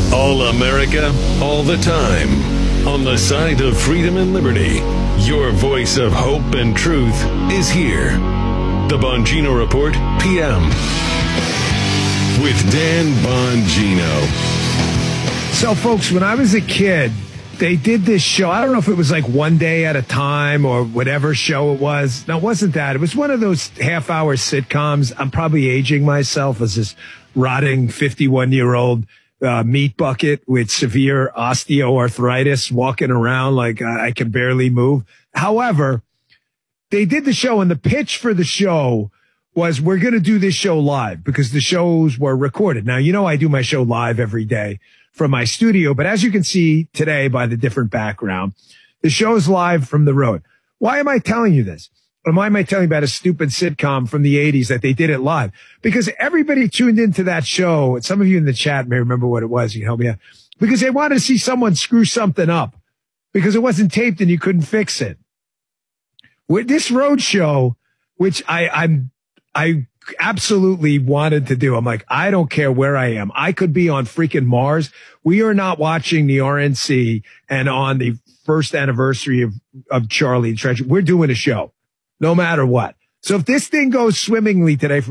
All America, all the time. On the side of freedom and liberty, your voice of hope and truth is here. The Bongino Report, PM. With Dan Bongino. So, folks, when I was a kid, they did this show. I don't know if it was like One Day at a Time or whatever show it was. No, it wasn't that. It was one of those half-hour sitcoms. I'm probably aging myself as this rotting 51-year-old meat bucket with severe osteoarthritis walking around like I can barely move. However, they did the show, and the pitch for the show was, we're going to do this show live because the shows were recorded. Now, you know, I do my show live every day from my studio, but as you can see today by the different background, the show is live from the road. Why am I telling you this? And why am I telling you about a stupid sitcom from the 80s that they did it live? Because everybody tuned into that show, and some of you in the chat may remember what it was. You can help me out. Because they wanted to see someone screw something up because it wasn't taped and you couldn't fix it. With this road show, which I absolutely wanted to do. I'm like, I don't care where I am. I could be on freaking Mars. We are not watching the RNC and on the first anniversary of Charlie and Treasure. We're doing a show no matter what. So if this thing goes swimmingly today from